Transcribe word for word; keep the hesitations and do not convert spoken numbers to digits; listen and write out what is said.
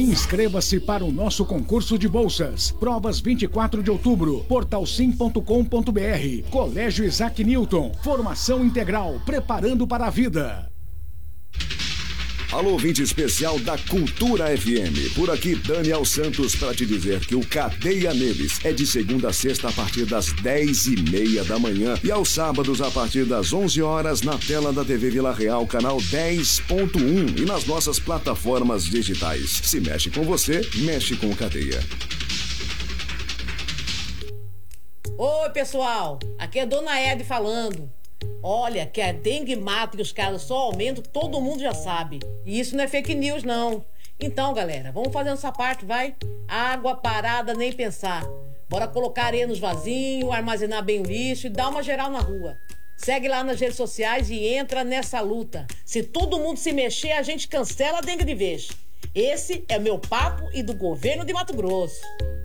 Inscreva-se para o nosso concurso de bolsas. Provas vinte e quatro de outubro. portal sim ponto com ponto br. Colégio Isaac Newton. Formação integral. Preparando para a vida. Alô, ouvinte especial da Cultura F M. Por aqui, Daniel Santos, para te dizer que o Cadeia Neles é de segunda a sexta a partir das dez e meia da manhã e aos sábados a partir das onze horas na tela da T V Vila Real, canal dez ponto um e nas nossas plataformas digitais. Se mexe com você, mexe com o Cadeia. Oi, pessoal. Aqui é Dona Ed falando. Olha, que a dengue mata e os casos só aumentam, todo mundo já sabe. E isso não é fake news, não. Então, galera, vamos fazer essa parte, vai? Água parada, nem pensar. Bora colocar areia nos vasinhos, armazenar bem o lixo e dar uma geral na rua. Segue lá nas redes sociais e entra nessa luta. Se todo mundo se mexer, a gente cancela a dengue de vez. Esse é meu papo e do governo de Mato Grosso.